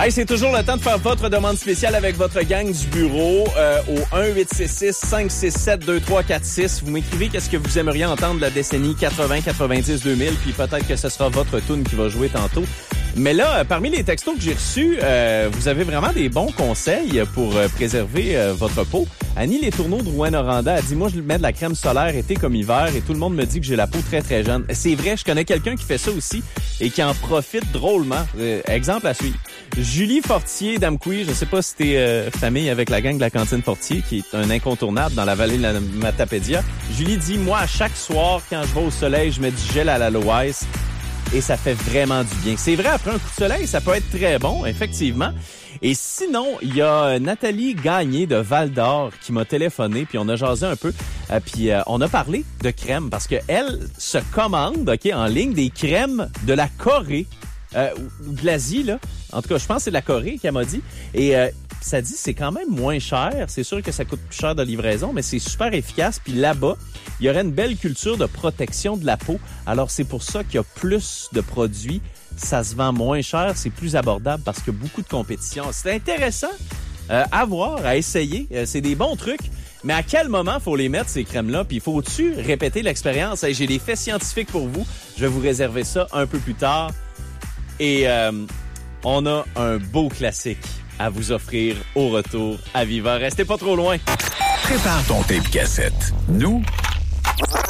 Hey, c'est toujours le temps de faire votre demande spéciale avec votre gang du bureau au 1-866-567-2346. Vous m'écrivez qu'est-ce que vous aimeriez entendre de la décennie 80, 90, 2000, puis peut-être que ce sera votre tune qui va jouer tantôt. Mais là, parmi les textos que j'ai reçus, vous avez vraiment des bons conseils pour préserver votre peau. Annie Les Tourneaux de Rouen-Noranda a dit « Moi, je mets de la crème solaire été comme hiver et tout le monde me dit que j'ai la peau très, très jeune. » C'est vrai, je connais quelqu'un qui fait ça aussi et qui en profite drôlement. Exemple à suivre. Julie Fortier d'Amqui, je sais pas si t'es famille avec la gang de la cantine Fortier, qui est un incontournable dans la vallée de la Matapédia. Julie dit « Moi, à chaque soir, quand je vais au soleil, je mets du gel à l'aloès. » Et ça fait vraiment du bien. C'est vrai, après un coup de soleil, ça peut être très bon, effectivement. Et sinon, il y a Nathalie Gagné de Val-d'Or qui m'a téléphoné, puis on a jasé un peu, puis on a parlé de crème, parce que elle se commande, en ligne, des crèmes de la Corée, ou de l'Asie, là. En tout cas, je pense que c'est de la Corée qu'elle m'a dit. Et ça dit c'est quand même moins cher. C'est sûr que ça coûte plus cher de livraison, mais c'est super efficace. Puis là-bas, il y aurait une belle culture de protection de la peau. Alors, c'est pour ça qu'il y a plus de produits. Ça se vend moins cher, c'est plus abordable parce qu'il y a beaucoup de compétition. C'est intéressant à voir, à essayer. C'est des bons trucs. Mais à quel moment faut les mettre, ces crèmes-là? Puis faut-tu répéter l'expérience? Hey, j'ai des faits scientifiques pour vous. Je vais vous réserver ça un peu plus tard. Et on a un beau classique à vous offrir au retour à Viva. Restez pas trop loin. Prépare ton tape cassette. Nous,